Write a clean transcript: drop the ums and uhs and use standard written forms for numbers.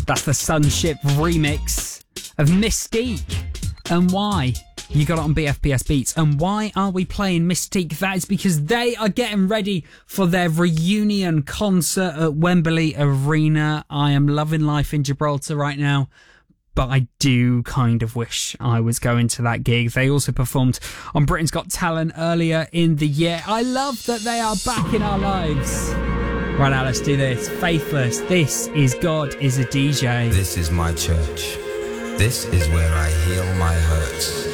That's the Sunship remix of Mystique. And why? You got it on BFBS Beats. And why are we playing Mystique? That is because they are getting ready for their reunion concert at Wembley Arena. I am loving life in Gibraltar right now, but I do kind of wish I was going to that gig. They also performed on Britain's Got Talent earlier in the year. I love that they are back in our lives. Right now, let's do this. Faithless. This is God is a DJ. This is my church. This is where I heal my hurts.